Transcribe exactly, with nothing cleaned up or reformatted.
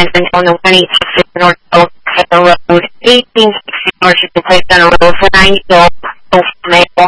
driven on the one eighty-six North Elk Road. eighteen sixty north, you can place on a road for ninety dollars. Mail